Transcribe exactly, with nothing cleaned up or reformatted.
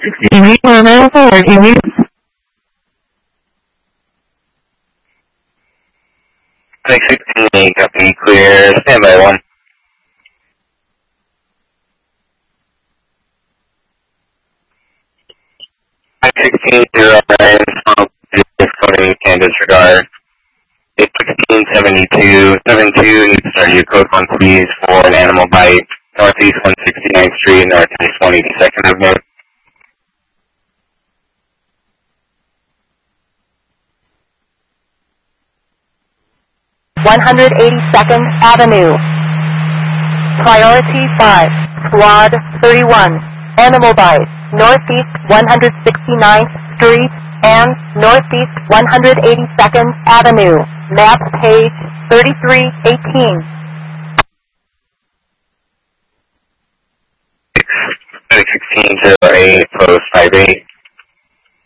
T V, or T V? six sixteen, copy, clear, standby one. six sixteen zero nine, discoding can disregard. eight sixteen seventy-two, seventy-two, need to start your code one please for an animal bite, Northeast one sixty-ninth Street, Northeast one eighty-second Avenue. one eighty-second Avenue. Priority five, Squad thirty-one, Animal Bite, Northeast one sixty-ninth Street and Northeast one eighty-second Avenue. Map page thirty-three eighteen. six sixteen zero eight, post five eight.